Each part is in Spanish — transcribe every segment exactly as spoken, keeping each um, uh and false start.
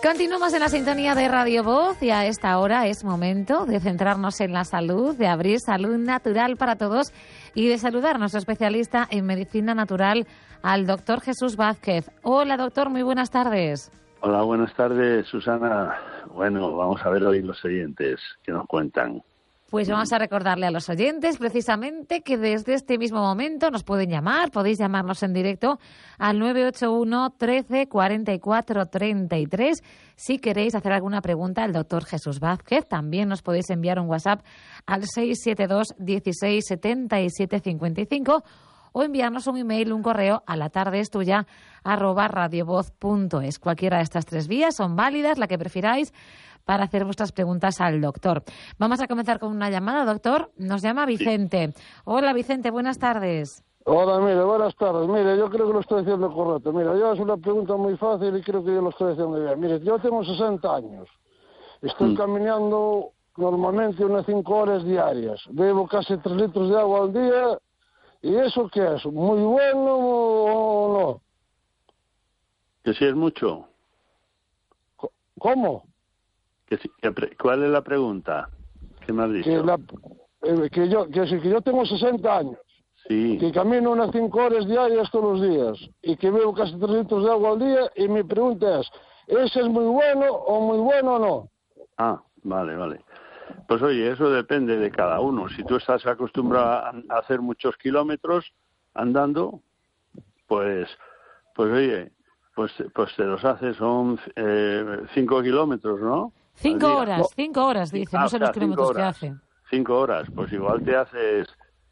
Continuamos en la sintonía de Radio Voz y a esta hora es momento de centrarnos en la salud, de abrir salud natural para todos y de saludar a nuestro especialista en medicina natural, al doctor Jesús Vázquez. Hola, doctor, muy buenas tardes. Hola, buenas tardes, Susana. Bueno, vamos a ver hoy los oyentes que nos cuentan. Pues vamos a recordarle a los oyentes precisamente que desde este mismo momento nos pueden llamar, podéis llamarnos en directo al nueve ocho uno, trece, cuarenta y cuatro, treinta y tres. Si queréis hacer alguna pregunta al doctor Jesús Vázquez, también nos podéis enviar un WhatsApp al seis siete dos, dieciséis, setenta y siete, cincuenta y cinco o enviarnos un email, un correo a la tarde es tuya arroba radiovoz punto es. Cualquiera de estas tres vías son válidas, la que prefiráis, para hacer vuestras preguntas al doctor. Vamos a comenzar con una llamada, doctor. Nos llama Vicente. Hola, Vicente, buenas tardes. Hola, mire, buenas tardes. Mire, yo creo que lo estoy haciendo correcto. Mira, yo es una pregunta muy fácil y creo que yo lo estoy haciendo bien. Mire, yo tengo sesenta años. Estoy mm. caminando normalmente unas cinco horas diarias. Bebo casi tres litros de agua al día. ¿Y eso qué es? ¿Muy bueno o no? ¿Que si es mucho? ¿Cómo? Que si, que pre, ¿Cuál es la pregunta? ¿Qué me has dicho? Que, la, eh, que, yo, que, que yo tengo sesenta años. Sí. Que camino unas cinco horas diarias todos los días. Y que bebo casi tres litros de agua al día. Y mi pregunta es, ¿ese es muy bueno o muy bueno o no? Ah, vale, vale. Pues oye, eso depende de cada uno. Si tú estás acostumbrado a hacer muchos kilómetros andando, pues, pues oye, pues, pues te los haces, son eh, cinco kilómetros, ¿no? Cinco horas, no. cinco horas, dice, ah, no sé los kilómetros que hace. Cinco horas, pues igual te haces,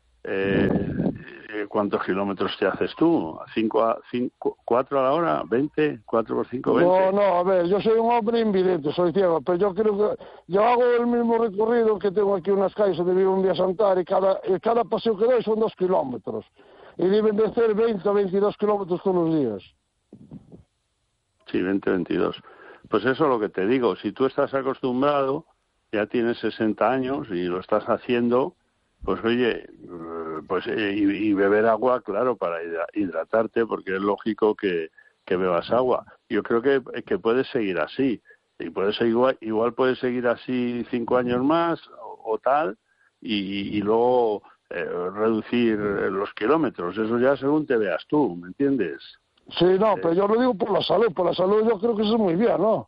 eh, ¿cuántos kilómetros te haces tú? ¿Cinco a, cinco, cuatro a la hora? ¿Veinte? ¿Cuatro por cinco? ¿Veinte? No, no, a ver, yo soy un hombre invidente, soy ciego, pero yo creo que yo hago el mismo recorrido que tengo aquí unas calles donde vivo en Vía Santar y cada, y cada paseo que doy son dos kilómetros. Y deben de ser veinte o veintidós kilómetros todos los días. Sí, veinte, veintidós. Pues eso es lo que te digo, si tú estás acostumbrado, ya tienes sesenta años y lo estás haciendo, pues oye, pues y, y beber agua, claro, para hidratarte, porque es lógico que, que bebas agua. Yo creo que, que puedes seguir así, y puedes igual, igual puedes seguir así cinco años más o, o tal, y, y luego eh, reducir los kilómetros. Eso ya según te veas tú, ¿me entiendes? Sí, no, pero yo lo digo por la salud, por la salud yo creo que eso es muy bien, ¿no?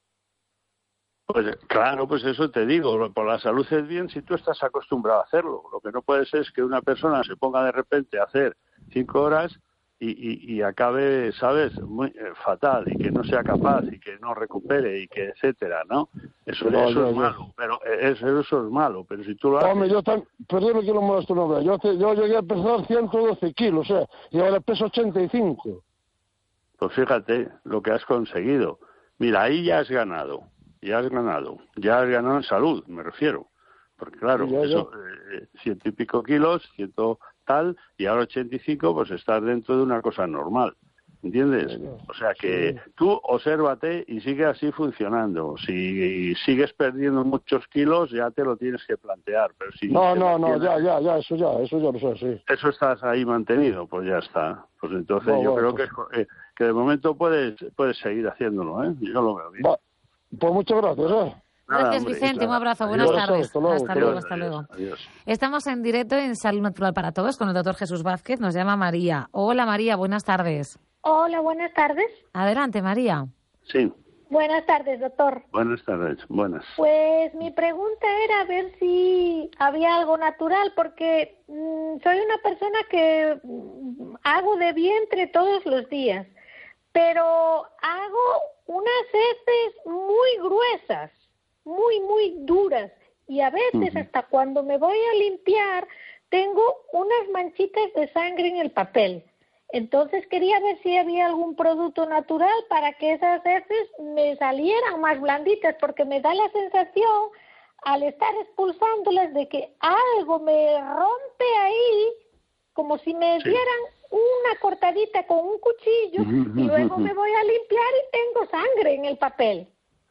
Pues claro, pues eso te digo, por la salud es bien si tú estás acostumbrado a hacerlo. Lo que no puede ser es que una persona se ponga de repente a hacer cinco horas y, y, y acabe, ¿sabes?, muy eh, fatal, y que no sea capaz, y que no recupere, y que etcétera, ¿no? Eso, no, eso no, es no. malo, pero eso, eso es malo, pero si tú lo haces... Hombre, yo tan... Perdóname que lo molesto, no, yo, te, yo llegué a pesar ciento doce kilos, o sea, y ahora peso ochenta y cinco. Pues fíjate lo que has conseguido. Mira, ahí ya has ganado. Ya has ganado, ya has ganado en salud, me refiero, porque claro, ya, ya. eso, eh, ciento y pico kilos, ciento tal, y ahora ochenta y cinco, pues estás dentro de una cosa normal, ¿entiendes? Ya, ya. O sea que sí. Tú obsérvate y sigue así funcionando. Si sigues perdiendo muchos kilos, ya te lo tienes que plantear, pero si no, no, no, ya, ya, ya, eso ya, eso ya lo sé, sí. Eso estás ahí mantenido, pues ya está. Pues entonces no, yo bueno, creo pues... que, eh, que de momento puedes, puedes seguir haciéndolo, ¿eh? Yo lo veo bien. Va. Pues muchas gracias, ¿eh? Gracias, Nada, hombre, Vicente. Un abrazo. Buenas adiós, tardes. Hasta luego, hasta luego. Hasta luego. Adiós, adiós. Estamos en directo en Salud Natural para Todos con el doctor Jesús Vázquez. Nos llama María. Hola, María. Buenas tardes. Hola, buenas tardes. Adelante, María. Sí. Buenas tardes, doctor. Buenas tardes. Buenas. Pues mi pregunta era ver si había algo natural, porque mmm, soy una persona que mmm, hago de vientre todos los días, pero hago unas heces muy gruesas, muy, muy duras, y a veces uh-huh. hasta cuando me voy a limpiar tengo unas manchitas de sangre en el papel. Entonces quería ver si había algún producto natural para que esas heces me salieran más blanditas, porque me da la sensación, al estar expulsándolas, de que algo me rompe ahí, como si me sí. dieran una cortadita con un cuchillo, y luego me voy a limpiar y tengo sangre en el papel.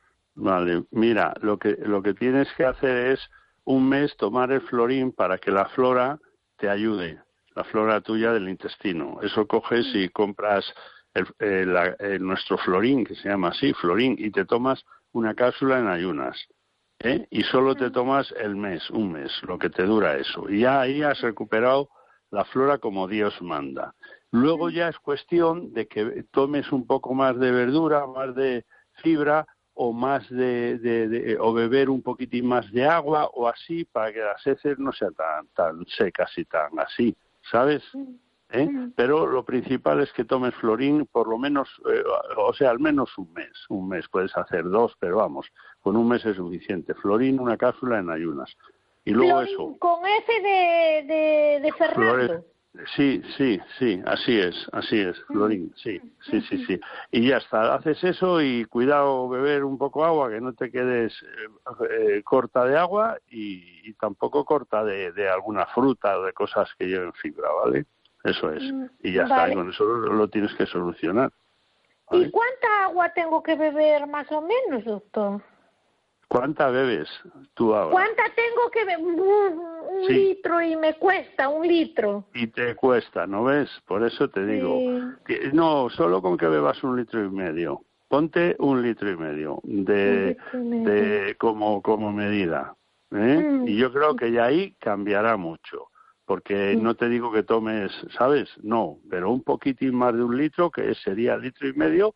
Vale, mira, lo que lo que tienes que hacer es un mes tomar el florín para que la flora te ayude, la flora tuya del intestino. Eso coges y compras el, el, el, el, nuestro florín, que se llama así, florín, y te tomas una cápsula en ayunas, ¿eh? Y solo te tomas el mes, un mes, lo que te dura eso. Y ya ahí has recuperado la flora como Dios manda. Luego ya es cuestión de que tomes un poco más de verdura, más de fibra, o más de, de, de o beber un poquitín más de agua, o así, para que las heces no sean tan, tan secas y tan así, ¿sabes? ¿Eh? Pero lo principal es que tomes florín por lo menos, eh, o sea, al menos un mes. Un mes, puedes hacer dos, pero vamos, con un mes es suficiente. Florín, una cápsula en ayunas. Y luego florín, eso. Con ese de, de, de Fernando. Flores, sí, sí, sí, así es, así es, florín, sí, sí, sí, sí. Y ya está, haces eso y cuidado beber un poco agua, que no te quedes eh, eh, corta de agua y, y tampoco corta de, de alguna fruta o de cosas que lleven fibra, ¿vale? Eso es. Y ya vale. está, y con eso lo, lo tienes que solucionar. ¿Vale? ¿Y cuánta agua tengo que beber más o menos, doctor? ¿Cuánta bebes tú ahora? ¿Cuánta tengo que beber? Un, un sí. litro y me cuesta un litro. Y te cuesta, ¿no ves? Por eso te digo. Sí. Que, no, solo con que bebas un litro y medio. Ponte un litro y medio de, y medio. de como, como medida. ¿eh? Mm. Y yo creo que ya ahí cambiará mucho. Porque no te digo que tomes, ¿sabes? No, pero un poquitín más de un litro, que sería litro y medio,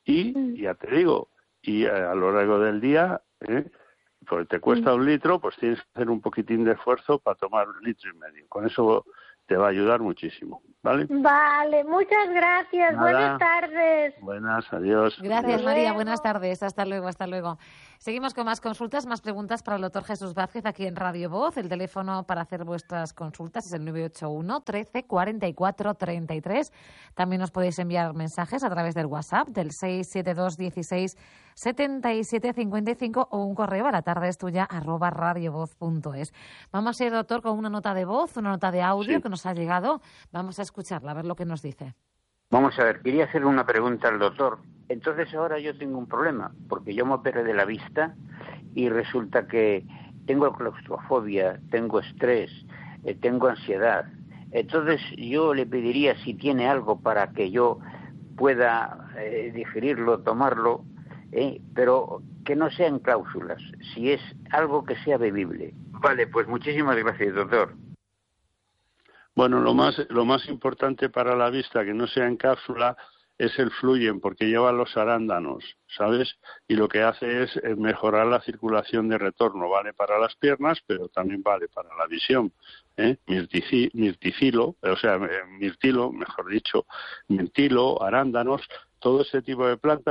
y ya te digo, y a lo largo del día, ¿eh? Pues te cuesta un litro, pues tienes que hacer un poquitín de esfuerzo para tomar un litro y medio. Con eso te va a ayudar muchísimo, ¿vale? Vale, muchas gracias. Nada. Buenas tardes. Buenas, adiós. Gracias, adiós. María. Buenas tardes. Hasta luego, hasta luego. Seguimos con más consultas, más preguntas para el doctor Jesús Vázquez aquí en Radio Voz. El teléfono para hacer vuestras consultas es el nueve ocho uno, trece, cuarenta y cuatro, treinta y tres. También os podéis enviar mensajes a través del WhatsApp del seis siete dos, dieciséis, setenta y siete, cincuenta y cinco o un correo a la tarde es tuya arroba radiovoz punto es. Vamos a ir, doctor, con una nota de voz, una nota de audio sí. que nos ha llegado. Vamos a escucharla, a ver lo que nos dice. Vamos a ver, quería hacerle una pregunta al doctor. Entonces ahora yo tengo un problema, porque yo me operé de la vista y resulta que tengo claustrofobia, tengo estrés, eh, tengo ansiedad. Entonces yo le pediría si tiene algo para que yo pueda eh, digerirlo, tomarlo, eh, pero que no sean cláusulas, si es algo que sea bebible. Vale, pues muchísimas gracias, doctor. Bueno, lo más lo más importante para la vista, que no sea en cápsula, es el Fluyen, porque lleva los arándanos, ¿sabes? Y lo que hace es mejorar la circulación de retorno. Vale para las piernas, pero también vale para la visión. ¿eh? Mirtici, mirticilo, o sea, mirtilo, mejor dicho, mirtilo, arándanos, todo ese tipo de plantas